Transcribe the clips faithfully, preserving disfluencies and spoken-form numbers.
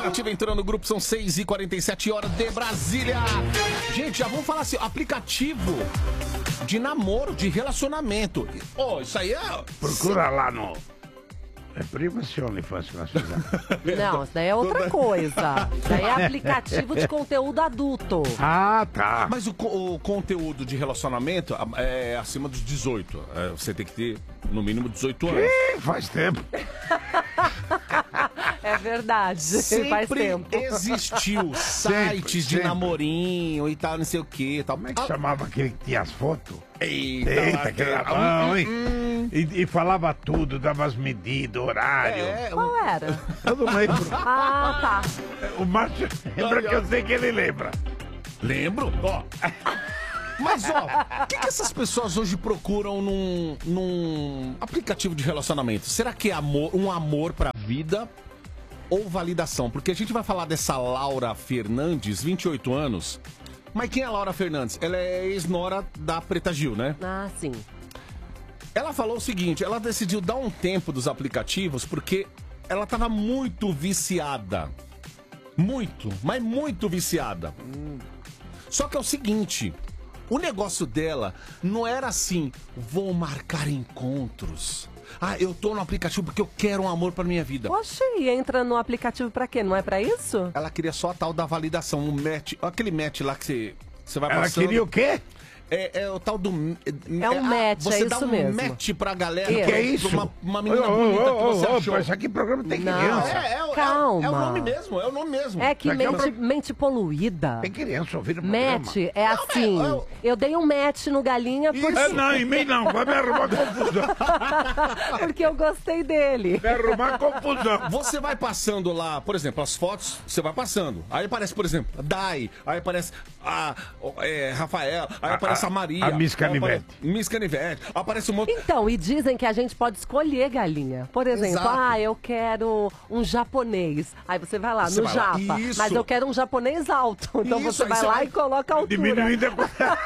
Ativa entrando no grupo, são seis e quarenta e sete horas de Brasília. Gente, já vamos falar assim, aplicativo de namoro, de relacionamento. Oh, isso aí é... Procura lá no... É Privacy OnlyFans que nós fizemos. Não, isso daí é outra coisa. Isso daí é aplicativo de conteúdo adulto. Ah, tá. Mas o, o conteúdo de relacionamento é acima dos dezoito. É, você tem que ter, no mínimo, dezoito anos. Ih, faz tempo. É verdade. Sempre faz tempo. existiu sites de sempre. namorinho e tal, não sei o que. Tal. Como é que chamava aquele que tinha as fotos? Eita, Eita, que era bom, hein? Hum, E, e falava tudo, dava as medidas, horário. é, Qual era? Eu não lembro. Ah, tá. O Márcio lembra que eu sei que ele lembra. lembro? Ó. Mas, ó, o que, que essas pessoas hoje procuram num, num aplicativo de relacionamento? Será que é amor, um amor pra vida ou validação? Porque a gente vai falar dessa Laura Fernandes, vinte e oito anos. Mas quem é a Laura Fernandes? Ela é ex-nora da Preta Gil, né? Ah, sim. Ela falou o seguinte, ela decidiu dar um tempo dos aplicativos porque ela tava muito viciada. Muito, mas muito viciada. Só que é o seguinte, o negócio dela não era assim, vou marcar encontros. Ah, eu tô no aplicativo porque eu quero um amor pra minha vida. Oxe, e entra no aplicativo pra quê? Não é pra isso? Ela queria só a tal da validação, um match, aquele match lá que você, você vai Ela passando. queria o quê? É, é o tal do... É um match, você é dá isso um mesmo. match pra galera. Que que é isso? Uma, uma Ô, menina ô, bonita que ô, você ô, achou. Isso aqui programa tem Não. criança. É, é, o- Calma. É, o nome mesmo, é o nome mesmo. É que Isso aqui é um mente, pro- mente poluída. Tem criança ouvindo o programa. Match é assim. é, é o- Eu dei um match no Galinha porque, É, não, em mim não, vai me arrumar confusão. porque eu gostei dele. Vai arrumar confusão. Você vai passando lá, por exemplo, as fotos, você vai passando. Aí aparece, por exemplo, a Dai, aí aparece a é, Rafael, aí A- aparece a, a- Maria. a Miss aí Canivete. apare- Miss Canivete. Aparece um outro. Então, e dizem que a gente pode escolher, Galinha. Por exemplo, Exato. ah, eu quero um japonês. Aí você vai lá Você no vai lá. Japa. Isso. Mas eu quero um japonês alto. Então Isso, você aí vai você lá vai e coloca a altura. Diminuindo a...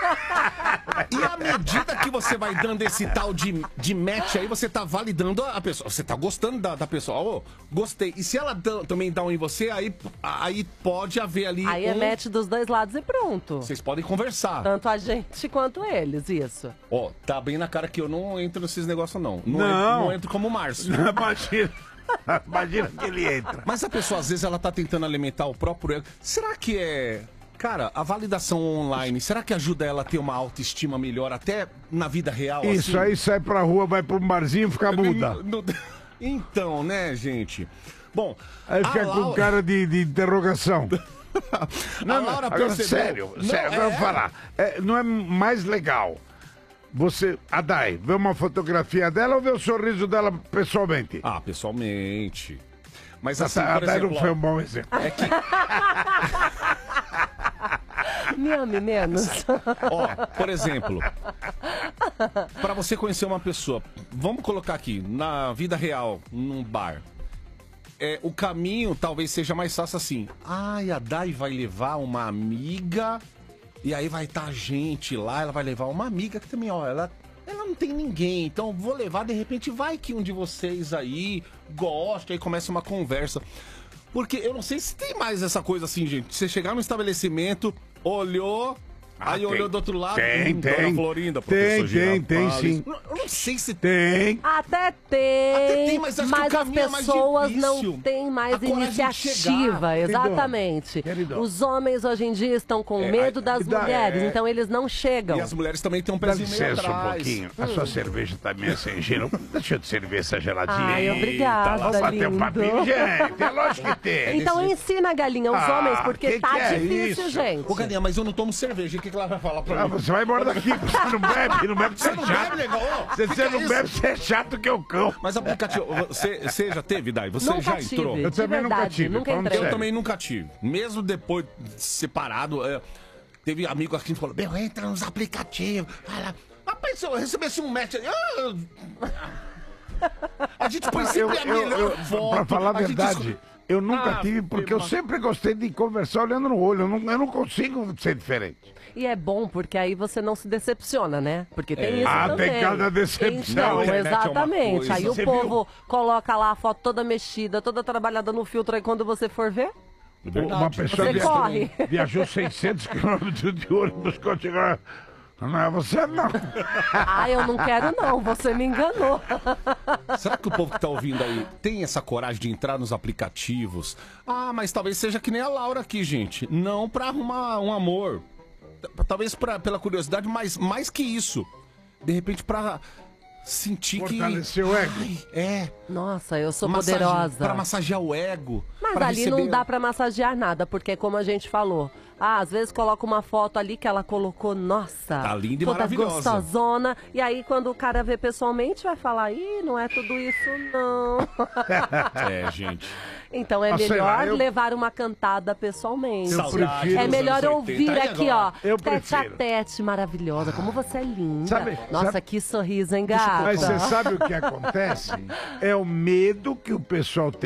E à medida que você vai dando esse tal de, de match aí, você tá validando a pessoa. Você tá gostando da, da pessoa. Ô, gostei. E se ela dá- também dá um em você, aí, aí pode haver ali. Aí é um- match dos dois lados e pronto. Vocês podem conversar. Tanto a gente quanto eles, isso. Ó, tá bem na cara que eu não entro nesses negócios, não. Não, Não. Entro, não entro como o Márcio. Imagina. Imagina que ele entra. Mas a pessoa, às vezes, ela tá tentando alimentar o próprio ego. Será que é... Cara, a validação online, será que ajuda ela a ter uma autoestima melhor até na vida real? Isso assim? aí sai pra rua, vai pro barzinho e fica muda. No- no- Então, né, gente? Bom, Aí a fica com Laura- cara de, de interrogação. a Não, Laura agora, percebeu... sério, Não, sério, é- eu vou falar. É, não é mais legal você, a Dai, ver uma fotografia dela ou ver o sorriso dela pessoalmente? Ah, pessoalmente. Mas A, assim, a por Dai exemplo... não foi ó, um bom exemplo. Me ame menos. Ó, por exemplo, pra você conhecer uma pessoa, vamos colocar aqui, na vida real, num bar. É, o caminho talvez seja mais fácil assim. Ai, a Dai vai levar uma amiga, e aí vai estar a gente lá, ela vai levar uma amiga que também, ó, ela, ela não tem ninguém, então vou levar, de repente vai que um de vocês aí gosta, aí começa uma conversa. Porque eu não sei se tem mais essa coisa assim, gente. Você chegar no estabelecimento, olhou, Ah, aí tem. olhou do outro lado. Tem, hum, tem. Dona Florinda, Tem, professor tem, tem, Girafales. sim. Eu eu não sei se Tem. Até tem, Até tem, mas acho que o as caminho é mais pessoas difícil. não têm A mais coragem de iniciativa, chegar. exatamente. Queridão. Os homens hoje em dia estão com É, medo aí- das dá- mulheres, é. então eles não chegam. E as mulheres também têm um Dá pezinho meio licença um atrás. pouquinho. A sua cerveja tá meio sem gelo. Deixa eu te servir essa geladinha. Ai, Eita, obrigada, vamos bater um lindo. papinho, gente. É lógico que tem. Então ensina, Galinha, os Ah, homens, porque que tá que é difícil, isso? gente. Ô, Galinha, mas eu não tomo cerveja. O que, que ela vai falar pra Ah, mim? você vai embora daqui. Você não bebe, não bebe, você é Você não chato. bebe, legal? Ô, Se que você que não é bebe, isso? você é chato que é o cão. Mas aplicativo, você, você já teve, Dai? Você Nunca já tive. entrou? Eu De também nunca verdade, tive, nunca falando entrei. Eu sério. também nunca tive. Mesmo depois de separado, é, teve amigo aqui que falou: Meu, entra nos aplicativos. Vai lá. Rapaz, se eu recebesse um match aí. ah, A gente põe Eu, sempre a eu, melhor eu, foto. pra falar a gente verdade, escolhe- eu nunca Ah, tive, porque eu mas- sempre gostei de conversar olhando no olho. Eu não, eu não consigo ser diferente. E é bom, porque aí você não se decepciona, né? Porque tem isso Ah, tem também. cada decepção. Então, A internet é uma exatamente. coisa. Aí o Você povo coloca lá a foto toda mexida, toda trabalhada no filtro, aí quando você for ver... Verdade. Uma pessoa Você viajou, corre. viajou seiscentos quilômetros de ônibus quando chegou. Não é você, não. Ah, eu não quero não, você me enganou. Será que o povo que tá ouvindo aí tem essa coragem de entrar nos aplicativos? Ah, mas talvez seja que nem a Laura aqui, gente. Não pra arrumar um amor. T- Talvez pra, pela curiosidade, mas mais que isso. De repente pra sentir Fortalecer o ego. que... É. Nossa, eu sou Massage- poderosa. Pra massagear o ego. Mas pra ali receber- não dá pra massagear nada, porque como a gente falou, ah, às vezes coloca uma foto ali que ela colocou, nossa, Tá linda e toda maravilhosa. gostosona, e aí quando o cara vê pessoalmente vai falar, ih, não é tudo isso não. É, gente. Então é Ah, sei melhor lá, eu- levar uma cantada pessoalmente. Eu Saudade prefiro- É dos melhor anos ouvir oitenta. E aqui, ó, agora? Eu tete a prefiro. tete, maravilhosa, como você é linda. Sabe- Nossa, sabe- que sorriso, hein, gata? Mas você sabe o que acontece? É o medo que o pessoal tem.